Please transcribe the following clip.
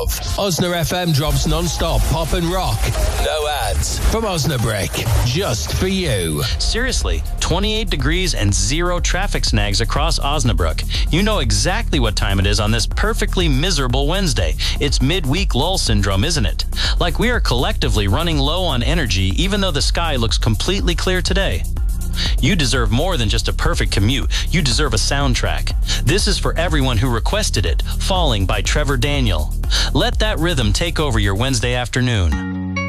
love. Osna FM drops non-stop pop and rock. No ads. From Osnabrick. Just for you. Seriously, 28 degrees and 0 traffic snags across Osnabrück. You know exactly what time it is on this perfectly miserable Wednesday. It's midweek lull syndrome, isn't it? Like we are collectively running low on energy even though the sky looks completely clear today. You deserve more than just a perfect commute. You deserve a soundtrack. This is for everyone who requested it. Falling by Trevor Daniel. Let that rhythm take over your Wednesday afternoon.